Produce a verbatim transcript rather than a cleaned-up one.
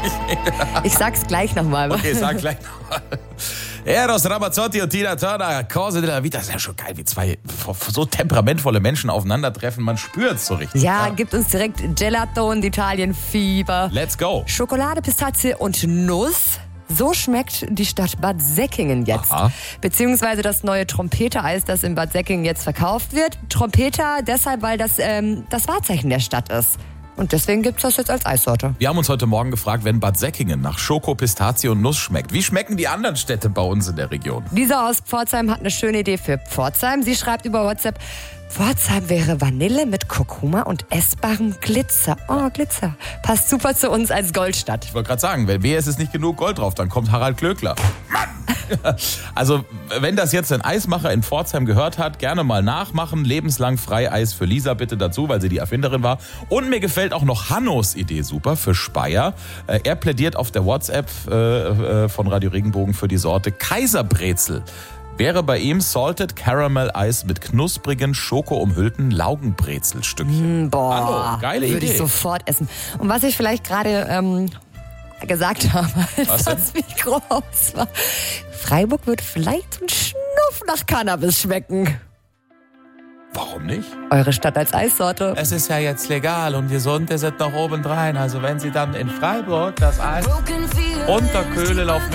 Ich sag's gleich nochmal. Okay, sag gleich nochmal. Eros Ramazzotti und Tina Turner, Cose della Vita. Das ist ja schon geil, wie zwei so temperamentvolle Menschen aufeinandertreffen. Man spürt's so richtig. Ja, ja, gibt uns direkt Gelato und Italienfieber. Let's go. Schokolade, Pistazie und Nuss. So schmeckt die Stadt Bad Säckingen jetzt. Aha. Beziehungsweise das neue Trompeter-Eis, das in Bad Säckingen jetzt verkauft wird. Trompeter deshalb, weil das ähm, das Wahrzeichen der Stadt ist. Und deswegen gibt's das jetzt als Eissorte. Wir haben uns heute Morgen gefragt, wenn Bad Säckingen nach Schoko, Pistazie und Nuss schmeckt, wie schmecken die anderen Städte bei uns in der Region? Lisa aus Pforzheim hat eine schöne Idee für Pforzheim. Sie schreibt über WhatsApp, Pforzheim wäre Vanille mit Kurkuma und essbarem Glitzer. Oh, Glitzer. Passt super zu uns als Goldstadt. Ich wollte gerade sagen, wenn mir ist es nicht genug Gold drauf, dann kommt Harald Klöckler. Mann! Also, wenn das jetzt ein Eismacher in Pforzheim gehört hat, gerne mal nachmachen. Lebenslang Freieis für Lisa bitte dazu, weil sie die Erfinderin war. Und mir gefällt auch noch Hannos Idee super für Speyer. Er plädiert auf der WhatsApp von Radio Regenbogen für die Sorte Kaiserbrezel. Wäre bei ihm Salted Caramel Eis mit knusprigen, schokoumhüllten Laugenbrezelstückchen. Mm, boah, Hallo, geile würde Idee. ich sofort essen. Und was ich vielleicht gerade ähm, gesagt habe, als Was denn? das Mikro aus war. Freiburg wird vielleicht ein Schnuff nach Cannabis schmecken. Warum nicht? Eure Stadt als Eissorte. Es ist ja jetzt legal und gesund ist es noch obendrein. Also wenn Sie dann in Freiburg das Eis unter Köhle auf